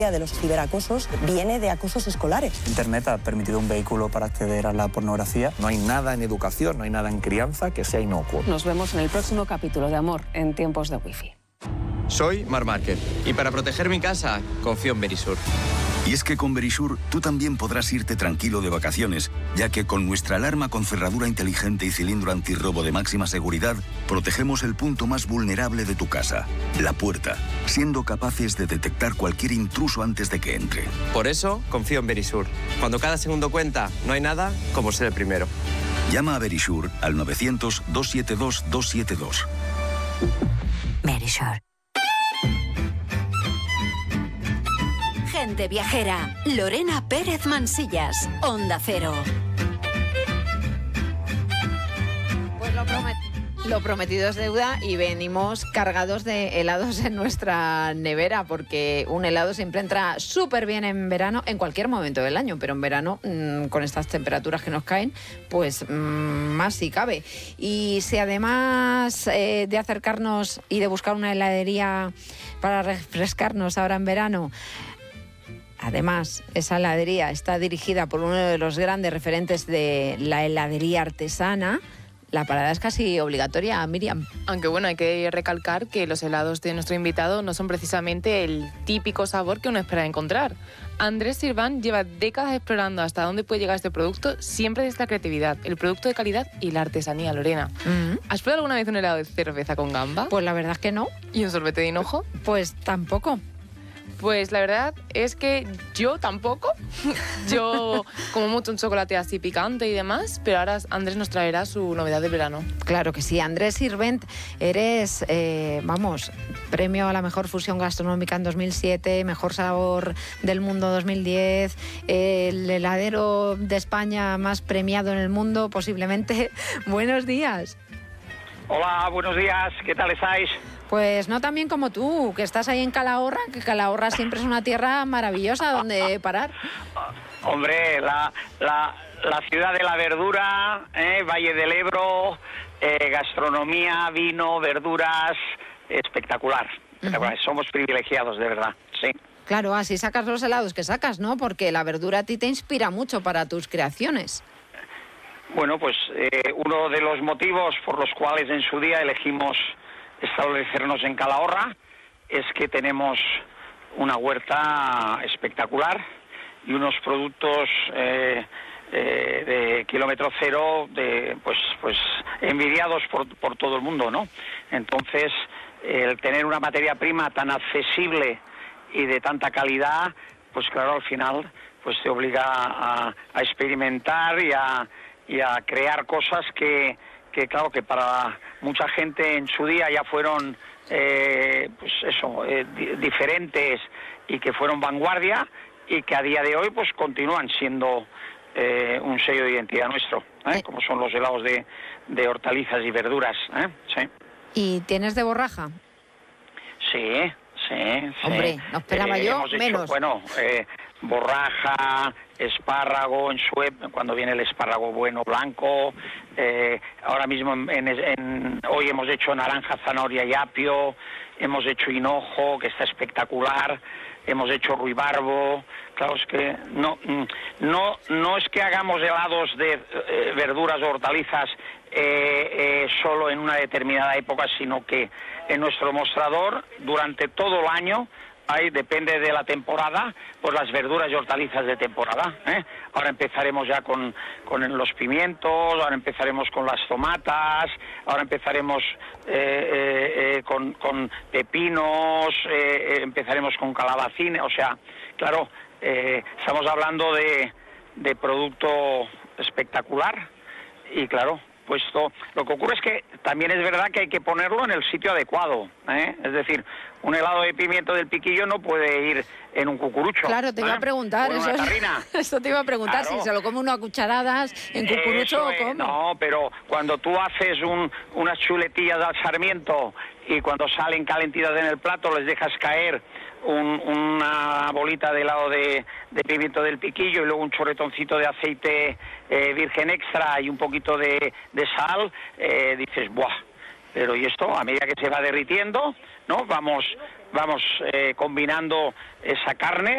de los ciberacosos viene de acosos escolares. Internet ha permitido un vehículo para acceder a la pornografía. No hay nada en educación, no hay nada en crianza que sea inocuo. Nos vemos en el próximo capítulo de Amor en tiempos de Wi-Fi. Soy Marc Márquez y para proteger mi casa confío en Verisur. Y es que con Verisur tú también podrás irte tranquilo de vacaciones, ya que con nuestra alarma con cerradura inteligente y cilindro antirrobo de máxima seguridad, protegemos el punto más vulnerable de tu casa, la puerta, siendo capaces de detectar cualquier intruso antes de que entre. Por eso confío en Verisur. Cuando cada segundo cuenta, no hay nada como ser el primero. Llama a Verisur al 900-272-272. Verisur. Gente viajera. Lorena Pérez Mansillas. Onda Cero. Pues lo prometido es deuda y venimos cargados de helados en nuestra nevera, porque un helado siempre entra súper bien en verano, en cualquier momento del año, pero en verano, con estas temperaturas que nos caen, pues más si cabe. Y si además de acercarnos y de buscar una heladería para refrescarnos ahora en verano, además, esa heladería está dirigida por uno de los grandes referentes de la heladería artesana, la parada es casi obligatoria, Miriam. Aunque bueno, hay que recalcar que los helados de nuestro invitado no son precisamente el típico sabor que uno espera encontrar. Andrés Sirván lleva décadas explorando hasta dónde puede llegar este producto, siempre desde la creatividad, el producto de calidad y la artesanía, Lorena. ¿Has probado alguna vez un helado de cerveza con gamba? Pues la verdad es que no. ¿Y un sorbete de hinojo? Pues tampoco. Pues la verdad es que yo tampoco. Yo como mucho un chocolate así picante y demás, pero ahora Andrés nos traerá su novedad de verano. Claro que sí. Andrés Sirvent, eres, premio a la mejor fusión gastronómica en 2007, mejor sabor del mundo 2010, el heladero de España más premiado en el mundo, posiblemente. Buenos días. Hola, buenos días. ¿Qué tal estáis? Pues no tan bien como tú, que estás ahí en Calahorra, que Calahorra siempre es una tierra maravillosa donde parar. Hombre, la ciudad de la verdura, Valle del Ebro, gastronomía, vino, verduras, espectacular. Somos privilegiados, de verdad, sí. Claro, así sacas los helados que sacas, ¿no? Porque la verdura a ti te inspira mucho para tus creaciones. Bueno, pues uno de los motivos por los cuales en su día elegimos establecernos en Calahorra es que tenemos una huerta espectacular y unos productos de kilómetro cero pues envidiados por todo el mundo, ¿no? Entonces, el tener una materia prima tan accesible y de tanta calidad, pues claro, al final pues te obliga a experimentar y a crear cosas que claro, que para mucha gente en su día ya fueron diferentes y que fueron vanguardia, y que a día de hoy pues continúan siendo un sello de identidad nuestro, como son los helados de hortalizas y verduras. Sí. ¿Y tienes de borraja? Sí. Hombre, no esperaba yo menos. Bueno, borraja, espárrago, cuando viene el espárrago bueno, blanco. Ahora mismo hoy hemos hecho naranja, zanahoria y apio. Hemos hecho hinojo, que está espectacular. Hemos hecho ruibarbo. Claro, es que no es que hagamos helados de verduras o hortalizas solo en una determinada época, sino que en nuestro mostrador durante todo el año depende de la temporada, pues las verduras y hortalizas de temporada. Ahora empezaremos ya con los pimientos, ahora empezaremos con las tomatas, ahora empezaremos con pepinos, empezaremos con calabacines. O sea, claro, estamos hablando de producto espectacular y claro, puesto. Lo que ocurre es que también es verdad que hay que ponerlo en el sitio adecuado, Es decir, un helado de pimiento del Piquillo no puede ir en un cucurucho. Claro, te iba a preguntar eso. Esto te iba a preguntar, claro. Si se lo come uno a cucharadas, en cucurucho o cómo. No, pero cuando tú haces unas chuletillas al sarmiento y cuando salen calentitas en el plato les dejas caer una bolita de helado de pimiento del Piquillo y luego un chorretoncito de aceite virgen extra y un poquito de sal, dices, ¡buah! Pero y esto, a medida que se va derritiendo, ¿no? Vamos combinando esa carne